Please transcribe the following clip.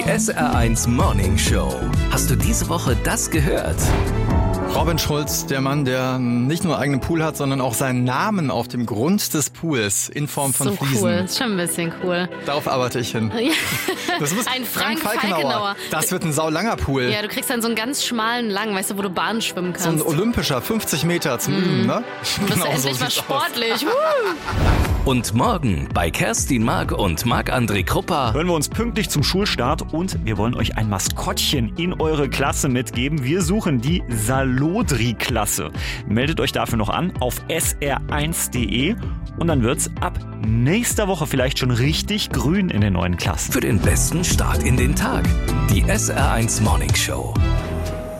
Die SR1 Morning Show. Hast du diese Woche das gehört? Robin Schulz, der Mann, der nicht nur einen eigenen Pool hat, sondern auch seinen Namen auf dem Grund des Pools in Form von Fliesen. So cool, ist schon ein bisschen cool. Darauf arbeite ich hin. Das ist ein Frank Falkenauer. Das wird ein saulanger Pool. Ja, du kriegst dann so einen ganz schmalen lang, weißt du, wo du Bahn schwimmen kannst. So ein olympischer, 50 Meter zum Üben, ne? Du bist endlich mal sportlich. Und morgen bei Kerstin Mark und Marc-André Kruppa hören wir uns pünktlich zum Schulstart und wir wollen euch ein Maskottchen in eure Klasse mitgeben. Wir suchen die Salodri-Klasse. Meldet euch dafür noch an auf sr1.de und dann wird's ab nächster Woche vielleicht schon richtig grün in den neuen Klassen. für den besten Start in den Tag. Die SR1 Morning Show.